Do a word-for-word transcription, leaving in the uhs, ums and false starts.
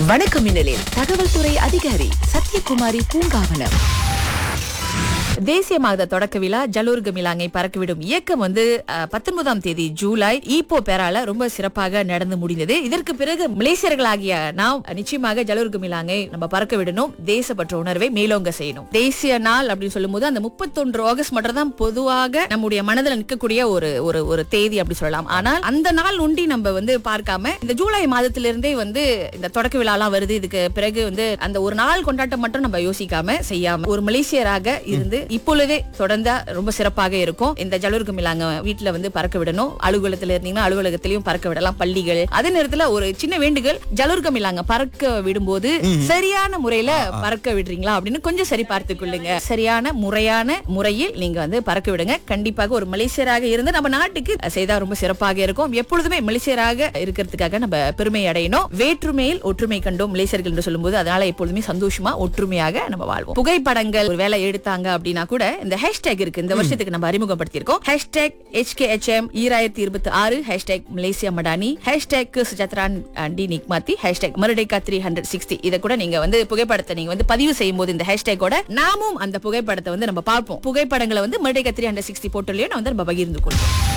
வணக்கம் மின்னலில் தகவல் துறை அதிகாரி சத்யகுமாரி பூங்காவனம். தேசிய மாத தொடக்க விழா ஜலூர் கமிலாங்கை பறக்கவிடும் இயக்கம் வந்து அஹ், பத்தொன்பதாம் தேதி ஜூலை ஈப்போ பெரால ரொம்ப சிறப்பாக நடந்து முடிந்தது. இதற்கு பிறகு மலேசியர்களாகிய நாம் நிச்சயமாக ஜலூர் கமிலாங்கை நம்ம பறக்க விடணும். தேசப்பற்ற உணர்வை மேலோங்க செய்யணும். தேசிய நாள் அப்படின்னு சொல்லும் போது அந்த முப்பத்தொன்று ஆகஸ்ட் மட்டும் தான் பொதுவாக நம்முடைய மனதில் நிற்கக்கூடிய ஒரு ஒரு ஒரு தேதி அப்படி சொல்லலாம். ஆனால் அந்த நாள் ஒண்டி நம்ம வந்து பார்க்காம இந்த ஜூலை மாதத்திலிருந்தே வந்து இந்த தொடக்க விழாலாம் வருது. இதுக்கு பிறகு வந்து அந்த ஒரு நாள் கொண்டாட்டம் மட்டும் நம்ம யோசிக்காம செய்யாம ஒரு மலேசியராக இருந்து இப்பொழுதே தொடர்ந்தா ரொம்ப சிறப்பாக இருக்கும். இந்த ஜலூர் கமிலாங்க வீட்டுல வந்து பறக்க விடணும். அலுவலகத்துல இருந்தீங்கன்னா அலுவலகத்திலையும் பறக்க விடலாம். பள்ளிகள் அதே நேரத்துல ஒரு சின்ன வேண்டுகள், ஜலூர் கமிலாங்க பறக்க விடும்போது சரியான முறையில பறக்க விடுறீங்களா அப்படின்னு கொஞ்சம் சரி பார்த்துக் கொள்ளுங்க. சரியான முறையான முறையில் நீங்க வந்து பறக்க விடுங்க. கண்டிப்பாக ஒரு மலேசியராக இருந்து நம்ம நாட்டுக்கு செய்தா ரொம்ப சிறப்பாக இருக்கும். எப்பொழுதுமே மலேசியராக இருக்கிறதுக்காக நம்ம பெருமை அடையணும். வேற்றுமையில் ஒற்றுமை கண்டோம் மலேசியர்கள் என்று சொல்லும்போது அதனால எப்பொழுதுமே சந்தோஷமா ஒற்றுமையாக நம்ம வாழ்வோம். புகைப்படங்கள் ஒரு வேலை எடுத்தாங்க அப்படின்னா கூட இந்த ஹேஷ்டேக் இருக்கு. இந்த வருஷத்துக்கு நம்ம அறிமுகப்படுத்தி இருக்கோம். Hashtag H K H M ஈராயிரத்தி இருபத்தி ஆறு, hashtag Malaysia Madani, hashtag சஜத்ரான் D நிக்மாத்தி, hashtag மருடேகா three hundred sixty. இதை கூட நீங்க வந்து புகைப்படத்தை நீங்க வந்து பதிவு செய்யும் போது இந்த ஹேஷ்டேக்கோட நாமும் அந்த புகைப்படத்தை வந்து நம்ம பார்ப்போம். புகைப்படங்களை வந்து மருடேகா த்ரீ ஹண்ட்ரட் சிக்ஸ்டி போட்டோலயும் வந்து நம்ம பகிர்ந்து கொள்வோம்.